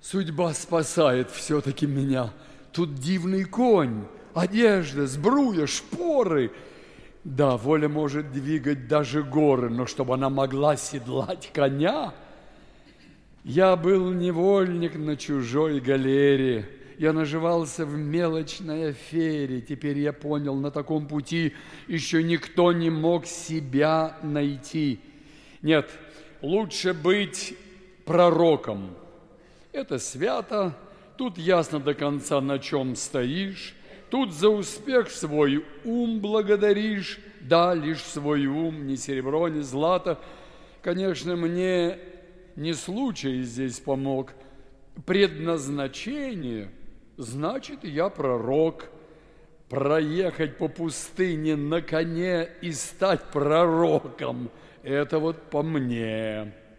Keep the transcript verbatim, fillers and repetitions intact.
Судьба спасает все-таки меня. Тут дивный конь, одежда, сбруя, шпоры. Да, воля может двигать даже горы, но чтобы она могла седлать коня. Я был невольник на чужой галере. Я наживался в мелочной афере. Теперь я понял, на таком пути еще никто не мог себя найти. Нет, лучше быть пророком. Это свято. Тут ясно до конца, на чем стоишь. Тут за успех свой ум благодаришь. Да, лишь свой ум, ни серебро, ни злато. Конечно, мне не случай здесь помог. Предназначение, значит, я пророк. Проехать по пустыне на коне и стать пророком – это вот по мне.